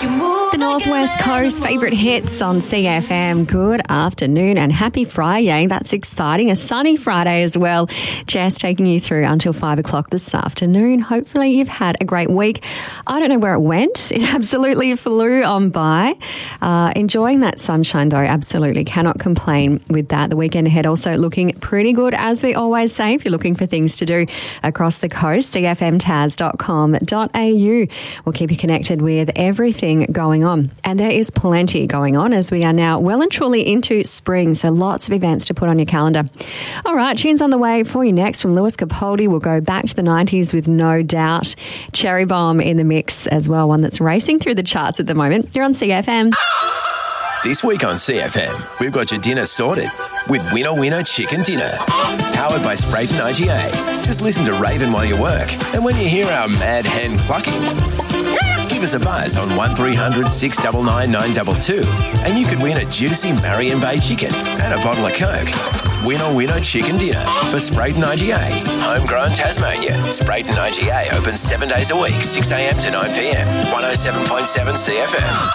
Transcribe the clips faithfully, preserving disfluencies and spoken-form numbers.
The Northwest Coast favourite hits on C F M. Good afternoon and happy Friday. That's exciting. A sunny Friday as well. Jess taking you through until five o'clock this afternoon. Hopefully you've had a great week. I don't know where it went. It absolutely flew on by. Uh, enjoying that sunshine though. Absolutely cannot complain with that. The weekend ahead also looking pretty good, as we always say. If you're looking for things to do across the coast, c f m taz dot com dot a u. We'll keep you connected with everything going on. And there is plenty going on as we are now well and truly into spring, so lots of events to put on your calendar. All right, tunes on the way for you next from Lewis Capaldi. We'll go back to the nineties with No Doubt. Cherry Bomb in the mix as well, one that's racing through the charts at the moment. You're on C F M. This week on C F M, we've got your dinner sorted with Winner Winner Chicken Dinner. Powered by Sprayton I G A. Just listen to Raven while you work. And when you hear our mad hen clucking, give us a buzz on one three hundred six nine nine nine two two and you could win a juicy Marion Bay chicken and a bottle of Coke. Winner Winner Chicken Dinner for Sprayton I G A. Homegrown Tasmania. Sprayton I G A opens seven days a week, six a m to nine p m. one oh seven point seven C F M.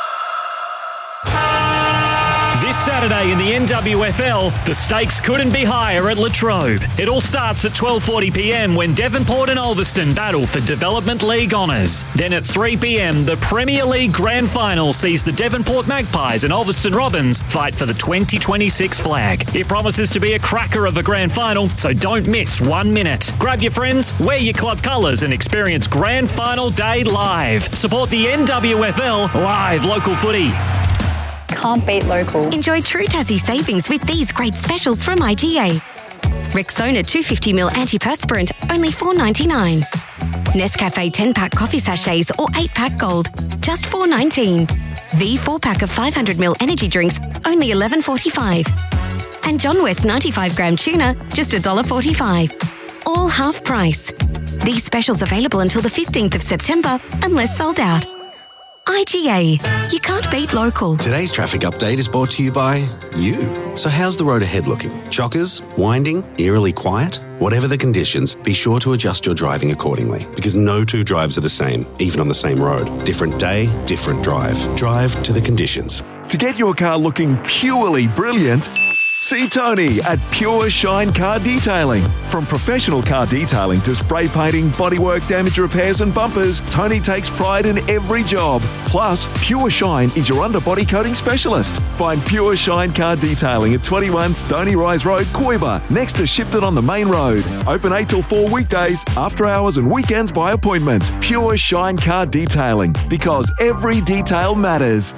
This Saturday in the N W F L, the stakes couldn't be higher at Latrobe. It all starts at twelve forty p m when Devonport and Ulverston battle for Development League honours. Then at three p m, the Premier League Grand Final sees the Devonport Magpies and Ulverston Robins fight for the twenty twenty-six flag. It promises to be a cracker of a Grand Final, so don't miss one minute. Grab your friends, wear your club colours and experience Grand Final Day live. Support the N W F L live local footy. Can't beat local. Enjoy True Tassie savings with these great specials from I G A. Rexona two hundred fifty milliliter antiperspirant, only four ninety-nine. Nescafe ten-pack coffee sachets or eight-pack gold, just four nineteen. V four-pack of five hundred milliliter energy drinks, only eleven forty-five. And John West ninety-five gram tuna, just one dollar forty-five. All half price. These specials available until the fifteenth of September, unless sold out. I G A. You can't beat local. Today's traffic update is brought to you by you. So how's the road ahead looking? Chockers? Winding? Eerily quiet? Whatever the conditions, be sure to adjust your driving accordingly, because no two drives are the same, even on the same road. Different day, different drive. Drive to the conditions. To get your car looking purely brilliant, see Tony at Pure Shine Car Detailing. From professional car detailing to spray painting, bodywork, damage repairs and bumpers, Tony takes pride in every job. Plus, Pure Shine is your underbody coating specialist. Find Pure Shine Car Detailing at twenty-one Stony Rise Road, Coiba, next to Shipton on the main road. Open eight till four weekdays, after hours and weekends by appointment. Pure Shine Car Detailing, because every detail matters.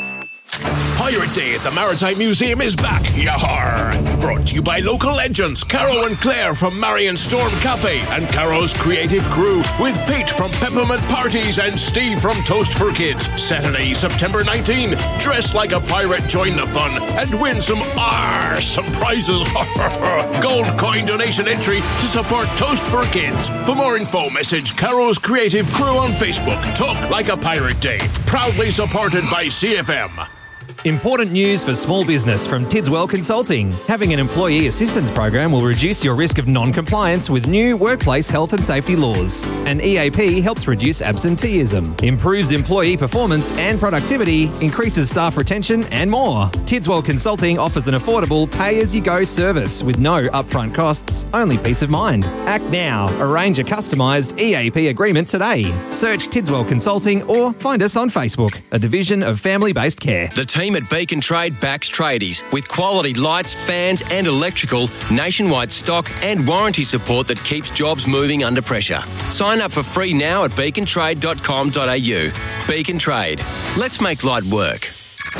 Pirate Day at the Maritime Museum is back, yahar! Brought to you by local legends Caro and Claire from Marion Storm Cafe and Caro's creative crew with Pete from Peppermint Parties and Steve from Toast for Kids. Saturday, September nineteenth. Dress like a pirate, join the fun and win some awesome prizes. Gold coin donation entry to support Toast for Kids. For more info, message Caro's creative crew on Facebook. Talk like a Pirate Day. Proudly supported by C F M. Important news for small business from Tidswell Consulting. Having an employee assistance program will reduce your risk of non-compliance with new workplace health and safety laws. An E A P helps reduce absenteeism, improves employee performance and productivity, increases staff retention and more. Tidswell Consulting offers an affordable pay-as-you-go service with no upfront costs, only peace of mind. Act now. Arrange a customised E A P agreement today. Search Tidswell Consulting or find us on Facebook, a division of family-based care. The team at Beacon Trade backs tradies with quality lights, fans and electrical, nationwide stock and warranty support that keeps jobs moving under pressure. Sign up for free now at beacon trade dot com dot a u. Beacon Trade. Let's make light work.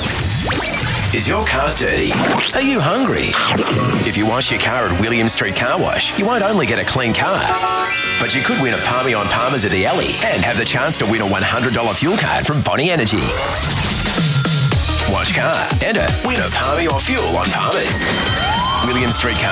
Is your car dirty? Are you hungry? If you wash your car at William Street Car Wash, you won't only get a clean car, but you could win a Palmy on Palmer's at the Alley and have the chance to win a one hundred dollars fuel card from Bonnie Energy. Wash car. Enter. Win a Palmy or fuel on Palmer's. William Street Car